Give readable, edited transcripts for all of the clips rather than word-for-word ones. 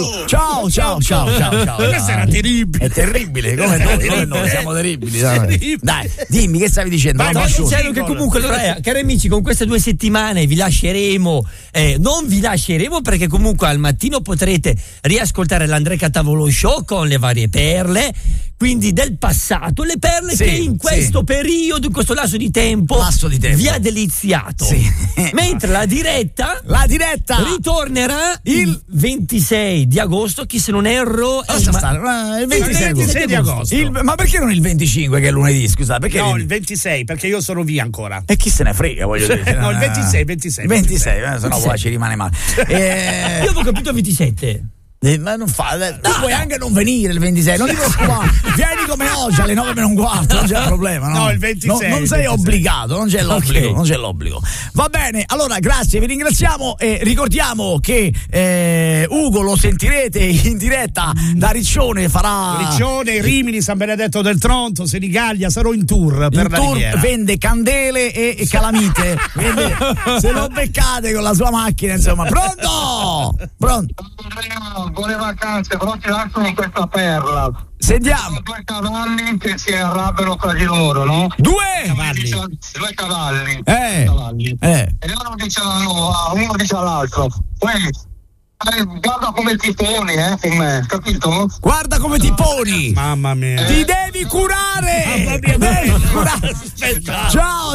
Ciao. Questa era terribile. È terribile, come noi siamo terribili. Dai, dimmi che stavi dicendo. Ma stavo dicendo che comunque, allora, cari amici, con queste 2 settimane vi lasceremo, non vi lasceremo perché comunque al mattino potrete riascoltare l'Andrea Catavolo Show con le varie perle, quindi del passato, le perle che in questo periodo, in questo lasso di tempo vi ha deliziato. Mentre la diretta ritornerà il 26 di agosto, chi se non erro il 26 di agosto. Ma perché non il 25 che è lunedì, scusa? Perché il 26, perché io sono via ancora. E chi se ne frega, voglio dire. No, il 26, se no poi ci rimane male. Io avevo capito 27. Ma non fa, tu puoi anche non venire il 26, non ti preoccupare, vieni come oggi alle 9:15, non c'è problema, no? No, il 26. Non sei obbligato, non c'è l'obbligo, non c'è l'obbligo. Va bene, allora grazie, vi ringraziamo e ricordiamo che Ugo lo sentirete in diretta da Riccione, Riccione, Rimini, San Benedetto del Tronto, Senigallia, sarò in tour per la Riviera. Vende candele e calamite, quindi se lo beccate con la sua macchina, insomma. Pronto? Buone vacanze, però ti lascio con questa perla. Sentiamo. 2 cavalli che si arrabbiano tra di loro, no? 2 cavalli. E loro uno dice all'altro: guarda come ti poni, con me, capito? Guarda come ti poni. Mamma mia. Ti devi curare. Aspetta. Ciao.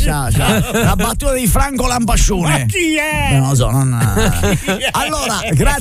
La battuta di Franco Lampascione. Ma chi è? Non lo so, allora, grazie.